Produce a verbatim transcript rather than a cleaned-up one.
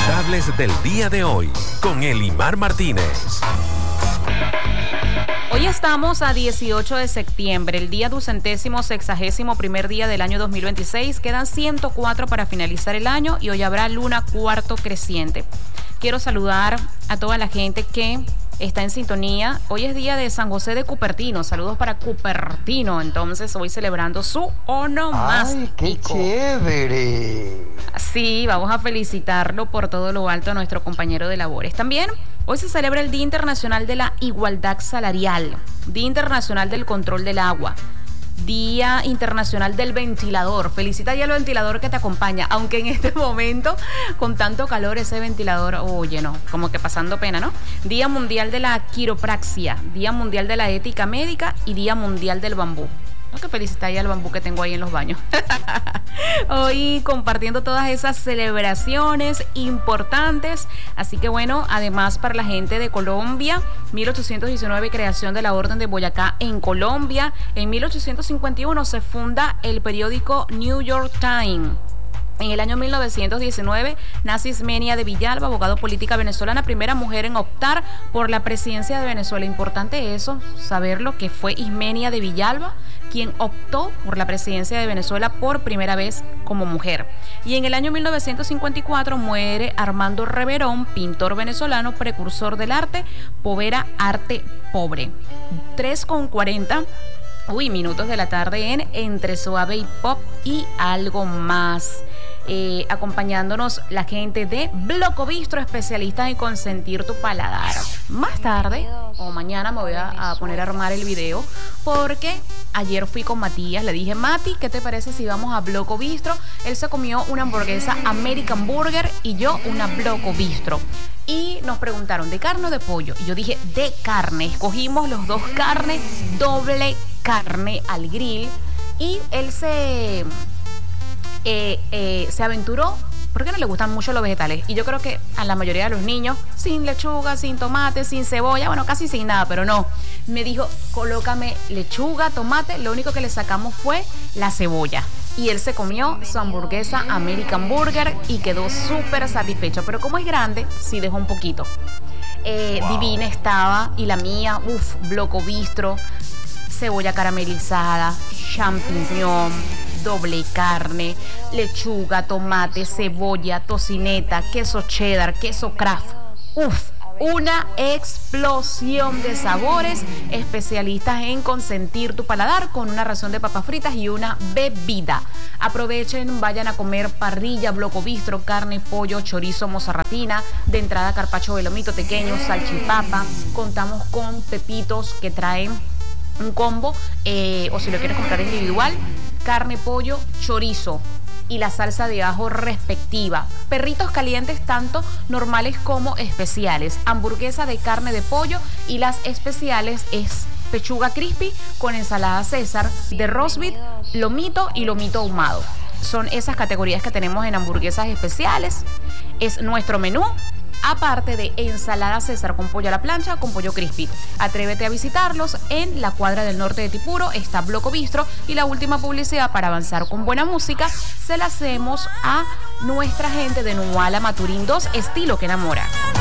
saludables del día de hoy con Elimar Martínez. Hoy estamos a dieciocho de septiembre, el día ducentésimo sexagésimo primer día del año dos mil veintiséis. Quedan ciento cuatro para finalizar el año y hoy habrá luna cuarto creciente. Quiero saludar a toda la gente que está en sintonía. Hoy es día de San José de Cupertino. Saludos para Cupertino. Entonces, hoy celebrando su onomástico. ¡Ay, qué chévere! Sí, vamos a felicitarlo por todo lo alto a nuestro compañero de labores. También hoy se celebra el Día Internacional de la Igualdad Salarial, Día Internacional del Control del Agua, Día Internacional del Ventilador. Felicita ya al ventilador que te acompaña, aunque en este momento, con tanto calor, ese ventilador, oye, no, como que pasando pena, ¿no? Día Mundial de la Quiropraxia, Día Mundial de la Ética Médica y Día Mundial del Bambú. No, que felicitar ya al bambú que tengo ahí en los baños. Hoy compartiendo todas esas celebraciones importantes. Así que bueno, además para la gente de Colombia, mil ochocientos diecinueve, creación de la Orden de Boyacá en Colombia. En mil ochocientos cincuenta y uno se funda el periódico New York Times. En el año mil novecientos diecinueve nace Ismenia de Villalba, abogado política venezolana, primera mujer en optar por la presidencia de Venezuela. Importante eso, saberlo, que fue Ismenia de Villalba quien optó por la presidencia de Venezuela por primera vez como mujer. Y en el año mil novecientos cincuenta y cuatro muere Armando Reverón, pintor venezolano, precursor del arte, povera arte pobre. tres con cuarenta. Uy, minutos de la tarde en Entre Suave y Pop y algo más. Eh, acompañándonos la gente de Bloco Bistro, especialistas en consentir tu paladar. Más tarde o mañana me voy a, a poner a armar el video porque ayer fui con Matías, le dije, Mati, ¿qué te parece si vamos a Bloco Bistro? Él se comió una hamburguesa American Burger y yo una Bloco Bistro. Y nos preguntaron, ¿de carne o de pollo? Y yo dije, de carne. Escogimos los dos carnes, doble carne al grill. Y él se, eh, eh, se aventuró porque no le gustan mucho los vegetales. Y yo creo que a la mayoría de los niños, sin lechuga, sin tomate, sin cebolla, bueno, casi sin nada, pero no. Me dijo, colócame lechuga, tomate. Lo único que le sacamos fue la cebolla. Y él se comió su hamburguesa American Burger y quedó súper satisfecho. Pero como es grande, sí dejó un poquito. Eh, wow. Divina estaba. Y la mía, uff, Bloco Bistro, cebolla caramelizada, champiñón, doble carne, lechuga, tomate, cebolla, tocineta, queso cheddar, queso Kraft. Uff. Una explosión de sabores, especialistas en consentir tu paladar con una ración de papas fritas y una bebida. Aprovechen, vayan a comer parrilla, Bloco Bistro, carne, pollo, chorizo, mozzarratina, de entrada carpaccio de lomito pequeño, salchipapa. Contamos con pepitos que traen un combo, eh, o si lo quieres comprar individual, carne, pollo, chorizo y la salsa de ajo respectiva. Perritos calientes tanto normales como especiales. Hamburguesa de carne de pollo y las especiales es pechuga crispy con ensalada César de roast beef, lomito y lomito ahumado. Son esas categorías que tenemos en hamburguesas especiales. Es nuestro menú. Aparte de ensalada César con pollo a la plancha, con pollo crispy. Atrévete a visitarlos en la cuadra del norte de Tipuro, está Bloco Bistro. Y la última publicidad para avanzar con buena música se la hacemos a nuestra gente de Nuala Maturín dos, estilo que enamora.